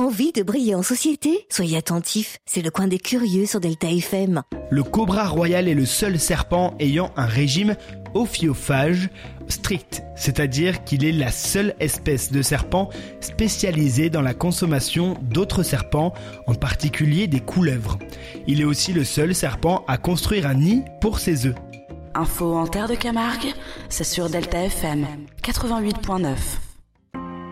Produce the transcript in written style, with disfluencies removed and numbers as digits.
Envie de briller en société ? Soyez attentifs, c'est le coin des curieux sur Delta FM. Le cobra royal est le seul serpent ayant un régime ophiophage strict, c'est-à-dire qu'il est la seule espèce de serpent spécialisée dans la consommation d'autres serpents, en particulier des couleuvres. Il est aussi le seul serpent à construire un nid pour ses œufs. Info en terre de Camargue, c'est sur Delta FM 88.9.